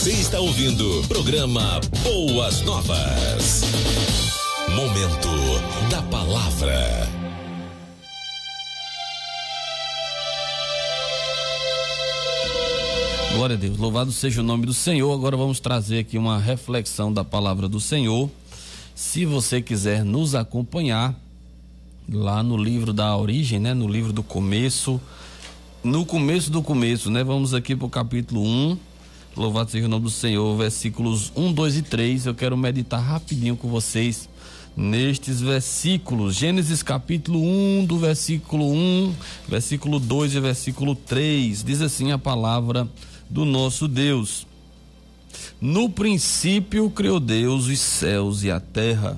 Você está ouvindo programa Boas Novas. Momento da palavra. Glória a Deus, louvado seja o nome do Senhor. Agora vamos trazer aqui uma reflexão da palavra do Senhor. Se você quiser nos acompanhar lá no livro da origem, né, no livro do começo, no começo do começo, né, vamos aqui para o capítulo 1, louvado seja o nome do Senhor, versículos 1, 2 e 3. Eu quero meditar rapidinho com vocês nestes versículos. Gênesis capítulo 1, do versículo 1, versículo 2 e versículo 3, diz assim a palavra do nosso Deus: no princípio criou Deus os céus e a terra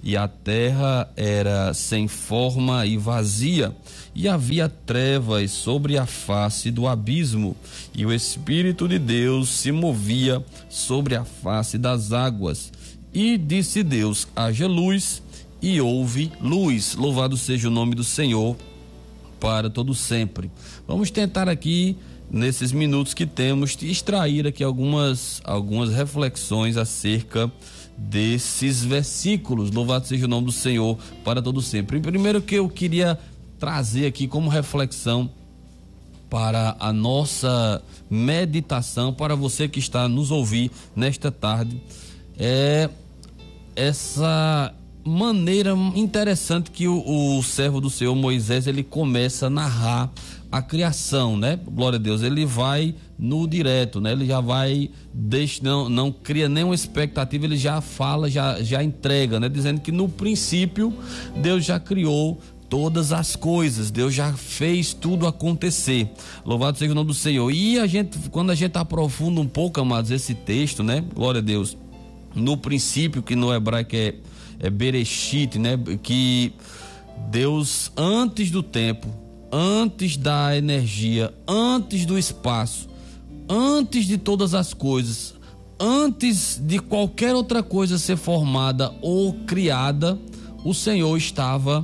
era sem forma e vazia, e havia trevas sobre a face do abismo, e o Espírito de Deus se movia sobre a face das águas. E disse Deus: haja luz, e houve luz. Louvado seja o nome do Senhor para todo sempre. Vamos tentar aqui, nesses minutos que temos, extrair aqui algumas reflexões acerca desses versículos. Louvado seja o nome do Senhor para todo sempre. Primeiro que eu queria trazer aqui como reflexão para a nossa meditação, para você que está nos ouvir nesta tarde, é essa maneira interessante que o servo do Senhor Moisés, ele começa a narrar a criação, né? Glória a Deus, ele vai no direto, né? Ele já vai, não cria nenhuma expectativa, ele já fala, já entrega, né? Dizendo que no princípio Deus já criou todas as coisas, Deus já fez tudo acontecer. Louvado seja o nome do Senhor. E quando a gente aprofunda um pouco, amados, esse texto, né? Glória a Deus. No princípio, que no hebraico é Bereshit, né? Que Deus, antes do tempo, antes da energia, antes do espaço, antes de todas as coisas, antes de qualquer outra coisa ser formada ou criada, o Senhor estava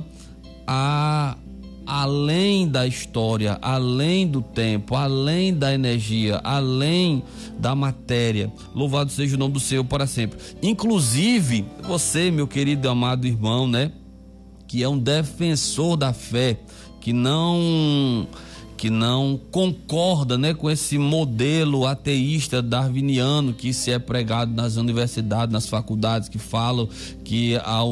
além da história, além do tempo, além da energia, além da matéria. Louvado seja o nome do Senhor para sempre. Inclusive, você, meu querido e amado irmão, né, que é um defensor da fé, que não concorda, né, com esse modelo ateísta darwiniano que se é pregado nas universidades, nas faculdades, que falam que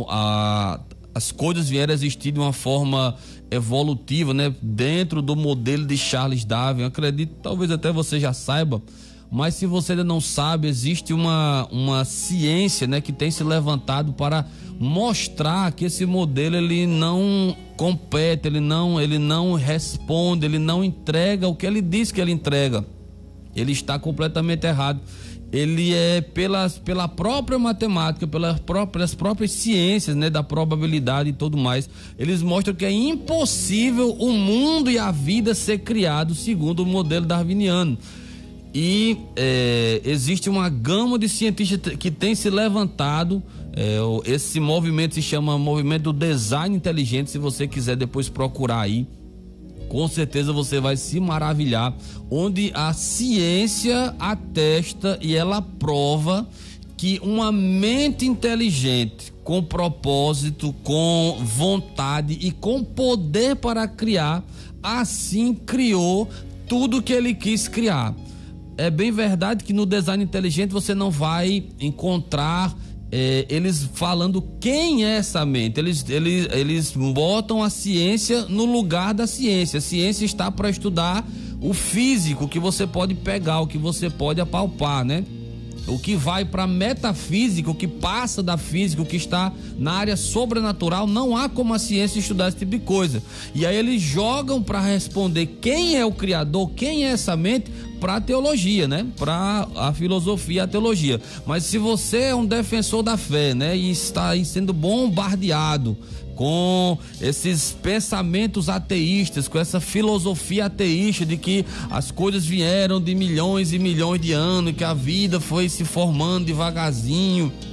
as coisas vieram a existir de uma forma evolutiva, né, dentro do modelo de Charles Darwin. Eu acredito, talvez até você já saiba, mas se você ainda não sabe, existe uma ciência, né, que tem se levantado para mostrar que esse modelo ele não compete, ele não responde, ele não entrega o que ele diz que ele entrega. Ele está completamente errado. Ele é pela própria matemática, pelas próprias ciências, né, da probabilidade e tudo mais, eles mostram que é impossível o mundo e a vida ser criado segundo o modelo darwiniano. E existe uma gama de cientistas que tem se levantado. Esse movimento se chama movimento do design inteligente. Se você quiser depois procurar aí, com certeza você vai se maravilhar, onde a ciência atesta e ela prova que uma mente inteligente, com propósito, com vontade e com poder para criar, assim criou tudo que ele quis criar. É bem verdade que no design inteligente você não vai encontrar eles falando quem é essa mente. Eles botam a ciência no lugar da ciência. A ciência está para estudar o físico, que você pode pegar, o que você pode apalpar, né? O que vai para metafísica, o que passa da física, o que está na área sobrenatural, não há como a ciência estudar esse tipo de coisa. E aí eles jogam para responder quem é o criador, quem é essa mente, para a teologia, né? Para a filosofia, a teologia. Mas se você é um defensor da fé, né, e está aí sendo bombardeado com esses pensamentos ateístas, com essa filosofia ateísta de que as coisas vieram de milhões e milhões de anos, que a vida foi se formando devagarzinho,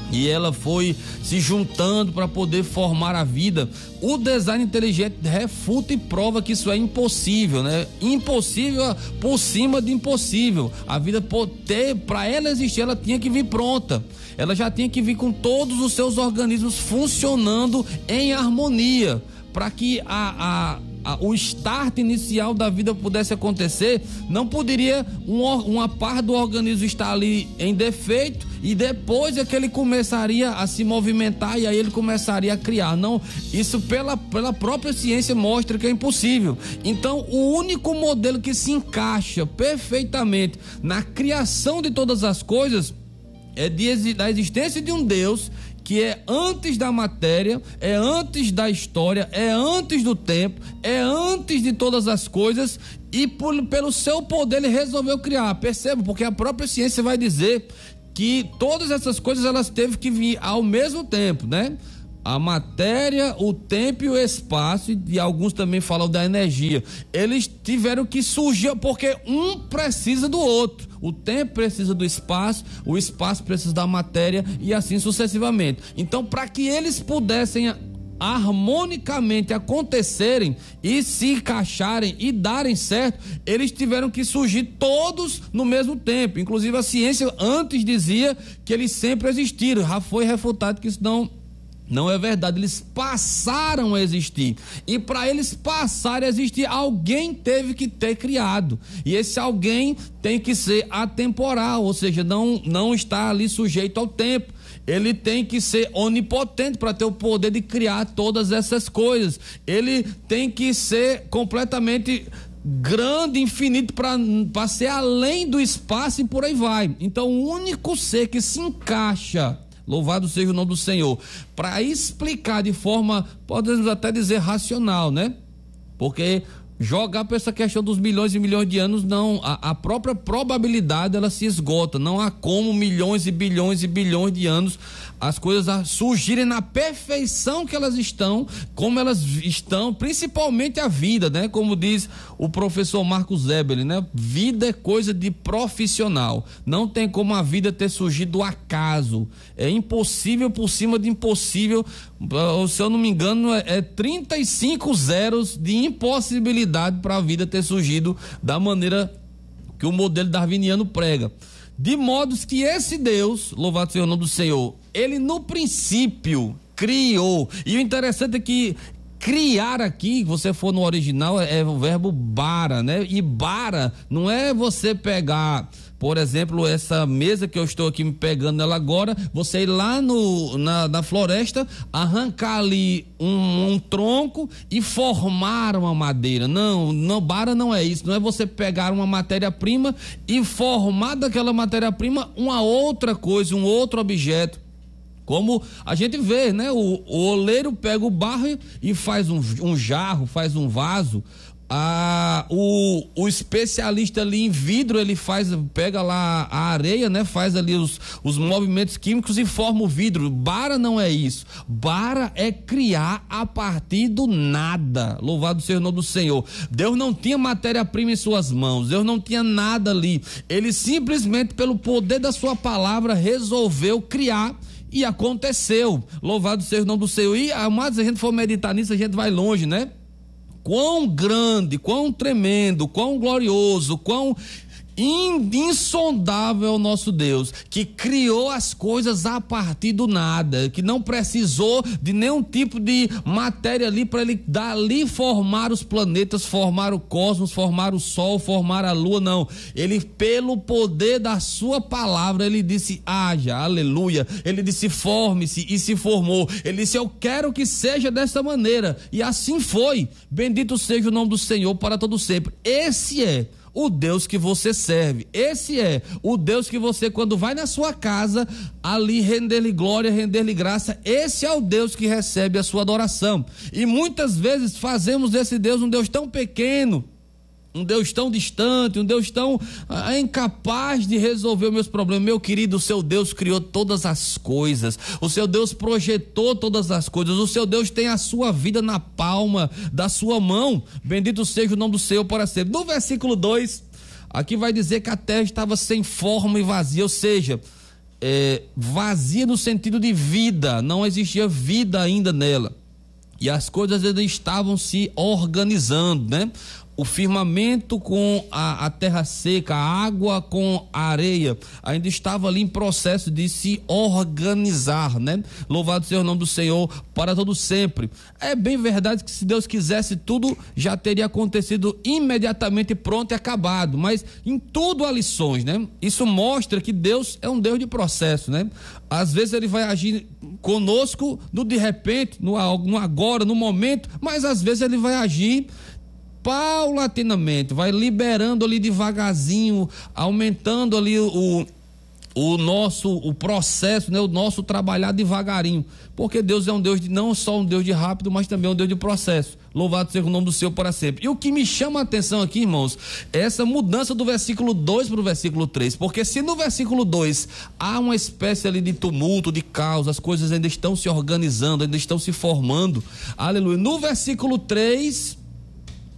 e ela foi se juntando para poder formar a vida. O design inteligente refuta e prova que isso é impossível, né? Impossível por cima de impossível. A vida, para ela existir, ela tinha que vir pronta. Ela já tinha que vir com todos os seus organismos funcionando em harmonia, para que o start inicial da vida pudesse acontecer. Não poderia uma parte do organismo estar ali em defeito e depois é que ele começaria a se movimentar e aí ele começaria a criar. Não, isso pela própria ciência mostra que é impossível. Então, o único modelo que se encaixa perfeitamente na criação de todas as coisas é da existência de um Deus que é antes da matéria, é antes da história, é antes do tempo, é antes de todas as coisas, e pelo seu poder ele resolveu criar. Perceba, porque a própria ciência vai dizer que todas essas coisas elas teve que vir ao mesmo tempo, né? A matéria, o tempo e o espaço, e alguns também falam da energia. Eles tiveram que surgir porque um precisa do outro. O tempo precisa do espaço, o espaço precisa da matéria e assim sucessivamente. Então, para que eles pudessem harmonicamente acontecerem e se encaixarem e darem certo, eles tiveram que surgir todos no mesmo tempo. Inclusive a ciência antes dizia que eles sempre existiram. Já foi refutado que isso não é verdade. Eles passaram a existir. E para eles passarem a existir, alguém teve que ter criado. E esse alguém tem que ser atemporal, ou seja, não está ali sujeito ao tempo. Ele tem que ser onipotente para ter o poder de criar todas essas coisas. Ele tem que ser completamente grande, infinito, para ser além do espaço e por aí vai. Então, o único ser que se encaixa, louvado seja o nome do Senhor, para explicar de forma, podemos até dizer, racional, né? Porque jogar para essa questão dos milhões e milhões de anos, não, a própria probabilidade ela se esgota. Não há como milhões e bilhões de anos as coisas surgirem na perfeição que elas estão, como elas estão, principalmente a vida, né? Como diz o professor Marcos Eberle, né? Vida é coisa de profissional. Não tem como a vida ter surgido do acaso. É impossível por cima de impossível. Se eu não me engano, é 35 zeros de impossibilidade para a vida ter surgido da maneira que o modelo darwiniano prega. De modo que esse Deus, louvado seja o nome do Senhor, ele no princípio criou. E o interessante é que criar aqui, você for no original, é o verbo bara, né? E bara não é você pegar, por exemplo, essa mesa que eu estou aqui me pegando nela agora, você ir lá na floresta, arrancar ali um tronco e formar uma madeira. Não, bara não é isso. Não é você pegar uma matéria-prima e formar daquela matéria-prima uma outra coisa, um outro objeto. Como a gente vê, né? O oleiro pega o barro e faz um jarro, faz um vaso. O especialista ali em vidro, ele pega lá a areia, né? Faz ali os movimentos químicos e forma o vidro. Bara não é isso. Bara é criar a partir do nada. Louvado seja o nome do Senhor. Deus não tinha matéria-prima em suas mãos. Deus não tinha nada ali. Ele simplesmente, pelo poder da sua palavra, resolveu criar. E aconteceu. Louvado seja o nome do Senhor. E, amados, se a gente for meditar nisso, a gente vai longe, né? Quão grande, quão tremendo, quão glorioso, quão insondável é o nosso Deus, que criou as coisas a partir do nada, que não precisou de nenhum tipo de matéria ali para ele dali formar os planetas, formar o cosmos, formar o sol, formar a lua, não. Ele, pelo poder da sua palavra, ele disse haja, aleluia. Ele disse forme-se e se formou. Ele disse eu quero que seja dessa maneira, e assim foi. Bendito seja o nome do Senhor para todo sempre. Esse é o Deus que você serve. Esse é o Deus que você, quando vai na sua casa, ali render-lhe glória, render-lhe graça, esse é o Deus que recebe a sua adoração. E muitas vezes fazemos desse Deus um Deus tão pequeno, um Deus tão distante, um Deus tão incapaz de resolver os meus problemas. Meu querido, o seu Deus criou todas as coisas, o seu Deus projetou todas as coisas, o seu Deus tem a sua vida na palma da sua mão. Bendito seja o nome do Senhor para sempre. No versículo 2, aqui vai dizer que a terra estava sem forma e vazia, ou seja, vazia no sentido de vida, não existia vida ainda nela. E as coisas ainda estavam se organizando, né? O firmamento com a terra seca, a água com a areia, ainda estava ali em processo de se organizar, né? Louvado seja o nome do Senhor para todo sempre. É bem verdade que se Deus quisesse, tudo já teria acontecido imediatamente, pronto e acabado, mas em tudo há lições, né? Isso mostra que Deus é um Deus de processo, né? Às vezes ele vai agir conosco no de repente, no agora, no momento, mas às vezes ele vai agir paulatinamente, vai liberando ali devagarzinho, aumentando ali o processo, né? O nosso trabalhar devagarinho, porque Deus é um Deus não só um Deus de rápido, mas também um Deus de processo. Louvado seja o nome do Senhor para sempre. E o que me chama a atenção aqui, irmãos, é essa mudança do versículo 2 para o versículo 3, porque se no versículo 2 há uma espécie ali de tumulto, de caos, as coisas ainda estão se organizando, ainda estão se formando, aleluia, no versículo 3